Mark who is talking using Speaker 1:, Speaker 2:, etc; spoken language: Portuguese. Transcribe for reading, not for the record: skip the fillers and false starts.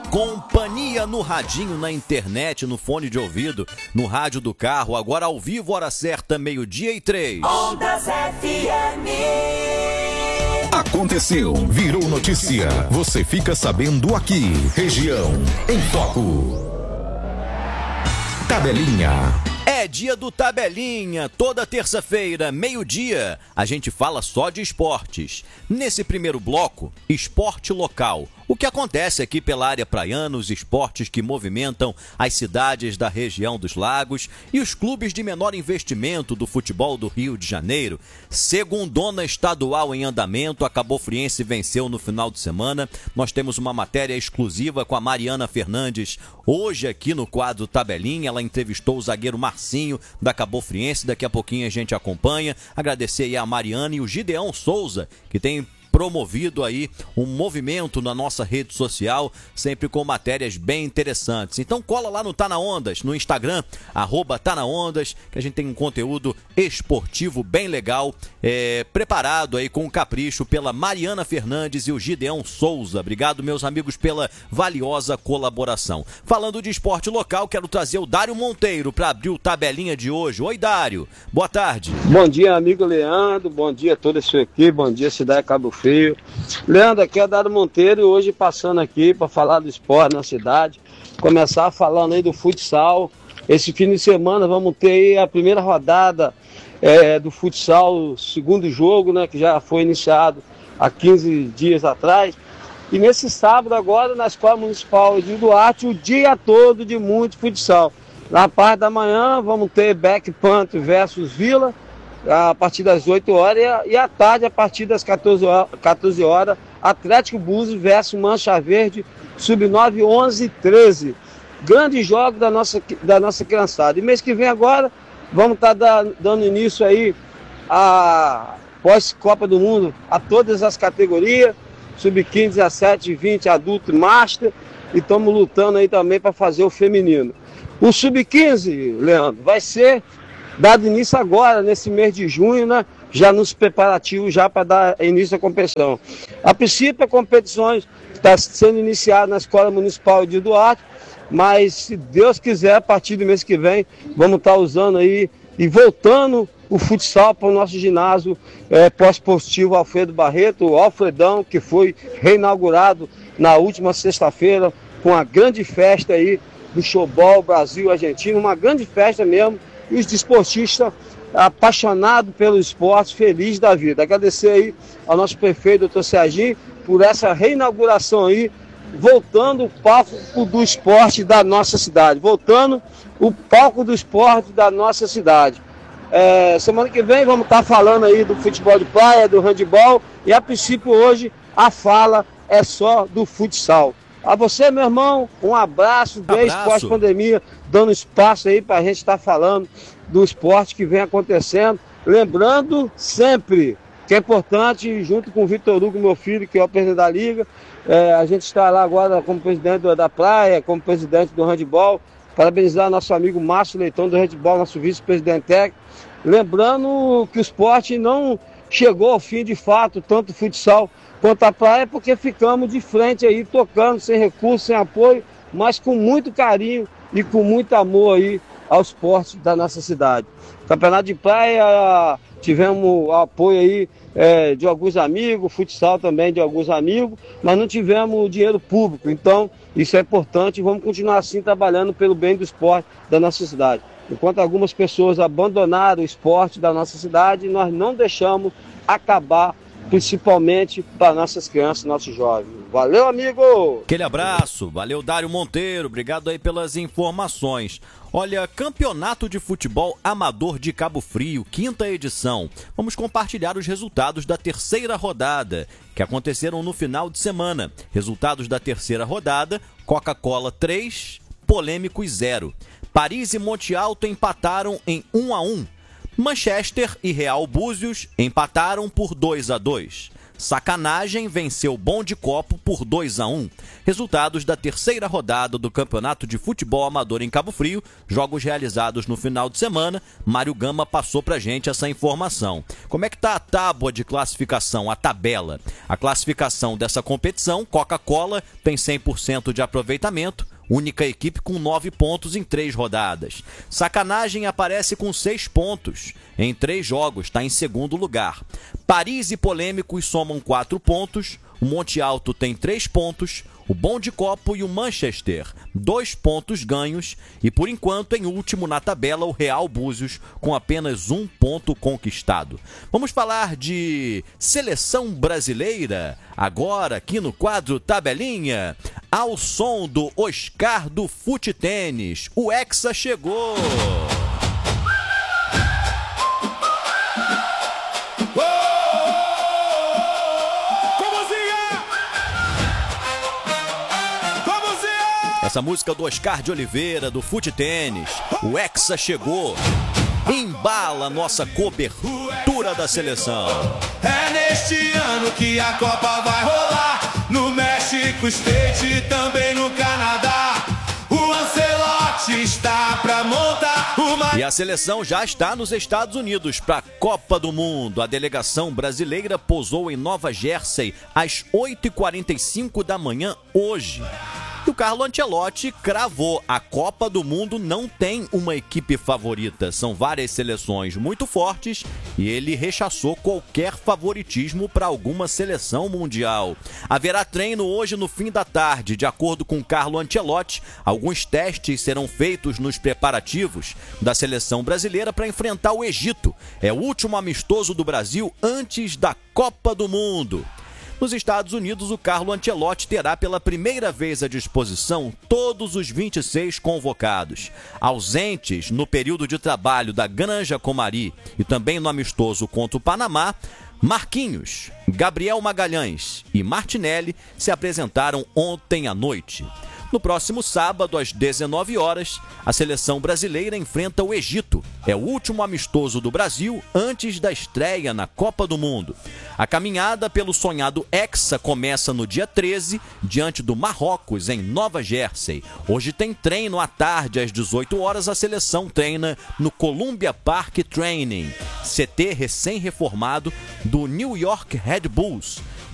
Speaker 1: Companhia no radinho, na internet, no fone de ouvido, no rádio do carro, agora ao vivo, hora certa, 12:03.
Speaker 2: Ondas FM.
Speaker 3: Aconteceu, virou notícia. Você fica sabendo aqui. Região em Foco. Tabelinha.
Speaker 1: É dia do Tabelinha, toda terça-feira, 12:00, a gente fala só de esportes. Nesse primeiro bloco, esporte local. O que acontece aqui pela área praiana, os esportes que movimentam as cidades da região dos lagos e os clubes de menor investimento do futebol do Rio de Janeiro. Segundona estadual em andamento, a Cabofriense venceu no final de semana. Nós temos uma matéria exclusiva com a Mariana Fernandes hoje aqui no quadro Tabelinha. Ela entrevistou o zagueiro Marcinho da Cabofriense, daqui a pouquinho a gente acompanha. Agradecer aí a Mariana e o Gideão Souza, que tem promovido aí um movimento na nossa rede social, sempre com matérias bem interessantes. Então cola lá no Tá Na Ondas, no Instagram, @TaNaOndas, que a gente tem um conteúdo esportivo bem legal, preparado aí com capricho pela Mariana Fernandes e o Gideão Souza. Obrigado, meus amigos, pela valiosa colaboração. Falando de esporte local, quero trazer o Dário Monteiro para abrir o Tabelinha de hoje. Oi, Dário, boa tarde.
Speaker 4: Bom dia, amigo Leandro, bom dia a toda a sua equipe, bom dia, cidade Cabo Frio. Leandro, aqui é o Dário Monteiro e hoje passando aqui para falar do esporte na cidade, começar falando aí do futsal. Esse fim de semana vamos ter aí a primeira rodada do futsal, segundo jogo, né, que já foi iniciado há 15 dias atrás. E nesse sábado agora, na Escola Municipal de Duarte, o dia todo de muito futsal. Na parte da manhã vamos ter Beck Panto versus Vila, a partir das 8 horas, e à tarde, a partir das 14 horas, Atlético Búzios versus Mancha Verde, Sub-9, 11 e 13. Grande jogo da nossa criançada. E mês que vem agora, vamos estar dando início aí a pós-Copa do Mundo a todas as categorias, Sub-15, 17, 20, adulto e master, e estamos lutando aí também para fazer o feminino. O Sub-15, Leandro, vai ser dado início agora, nesse mês de junho, né? Já nos preparativos já para dar início à competição. A princípio, a competição está sendo iniciada na Escola Municipal de Duarte, mas se Deus quiser, a partir do mês que vem, vamos estar usando aí e voltando o futsal para o nosso ginásio pós-positivo Alfredo Barreto, o Alfredão, que foi reinaugurado na última sexta-feira com a grande festa aí do Showball Brasil-Argentina, uma grande festa mesmo, e os desportistas apaixonados pelo esporte, felizes da vida. Agradecer aí ao nosso prefeito, doutor Serginho, por essa reinauguração aí, voltando o palco do esporte da nossa cidade. Voltando o palco do esporte da nossa cidade. Semana que vem vamos estar falando aí do futebol de praia, do handebol, e a princípio hoje a fala é só do futsal. A você, meu irmão, um abraço desde pós-pandemia, dando espaço aí para a gente estar falando do esporte que vem acontecendo. Lembrando sempre que é importante, junto com o Vitor Hugo, meu filho, que é o presidente da Liga, a gente está lá agora como presidente da praia, como presidente do handebol. Parabenizar nosso amigo Márcio Leitão do handebol, nosso vice-presidente técnico. Lembrando que o esporte não chegou ao fim de fato, tanto o futsal quanto a praia, porque ficamos de frente aí, tocando, sem recurso, sem apoio, mas com muito carinho e com muito amor aí ao esporte da nossa cidade. Campeonato de praia, tivemos o apoio aí de alguns amigos, futsal também de alguns amigos, mas não tivemos dinheiro público, então isso é importante e vamos continuar assim trabalhando pelo bem do esporte da nossa cidade. Enquanto algumas pessoas abandonaram o esporte da nossa cidade, nós não deixamos acabar, principalmente para nossas crianças, nossos jovens. Valeu, amigo!
Speaker 1: Aquele abraço, valeu, Dário Monteiro, obrigado aí pelas informações. Olha, Campeonato de Futebol Amador de Cabo Frio, 5ª edição. Vamos compartilhar os resultados da terceira rodada, que aconteceram no final de semana. Resultados da terceira rodada: Coca-Cola 3, Polêmicos 0. Paris e Monte Alto empataram em 1-1. Manchester e Real Búzios empataram por 2-2. Sacanagem venceu Bom de Copo por 2-1. Resultados da terceira rodada do Campeonato de Futebol Amador em Cabo Frio, jogos realizados no final de semana. Mário Gama passou pra gente essa informação. Como é que tá a tábua de classificação, a tabela? A classificação dessa competição, Coca-Cola tem 100% de aproveitamento, única equipe com 9 pontos em 3 rodadas. Sacanagem aparece com 6 pontos. Em 3 jogos, está em segundo lugar. Paris e Polêmicos somam 4 pontos. O Monte Alto tem 3 pontos. O Bom de Copo e o Manchester, 2 pontos ganhos. E por enquanto, em último na tabela, o Real Búzios, com apenas 1 ponto conquistado. Vamos falar de seleção brasileira, agora aqui no quadro Tabelinha, ao som do Oscar do Fute Tênis. O Hexa chegou! Essa música do Oscar de Oliveira, do Fute Tênis. O Hexa chegou. Embala nossa cobertura da seleção.
Speaker 5: É neste ano que a Copa vai rolar. No México State e também no Canadá. O Ancelotti está pra montar uma...
Speaker 1: E a seleção já está nos Estados Unidos para a Copa do Mundo. A delegação brasileira pousou em Nova Jersey às 8h45 da manhã hoje. E o Carlo Ancelotti cravou: a Copa do Mundo não tem uma equipe favorita. São várias seleções muito fortes e ele rechaçou qualquer favoritismo para alguma seleção mundial. Haverá treino hoje no fim da tarde. De acordo com Carlo Ancelotti, alguns testes serão feitos nos preparativos da seleção brasileira para enfrentar o Egito. É o último amistoso do Brasil antes da Copa do Mundo. Nos Estados Unidos, o Carlo Ancelotti terá pela primeira vez à disposição todos os 26 convocados. Ausentes no período de trabalho da Granja Comari e também no amistoso contra o Panamá, Marquinhos, Gabriel Magalhães e Martinelli se apresentaram ontem à noite. No próximo sábado, às 19 horas, a seleção brasileira enfrenta o Egito. É o último amistoso do Brasil antes da estreia na Copa do Mundo. A caminhada pelo sonhado Hexa começa no dia 13, diante do Marrocos, em Nova Jersey. Hoje tem treino à tarde, às 18 horas, a seleção treina no Columbia Park Training, CT recém-reformado do New York Red Bulls.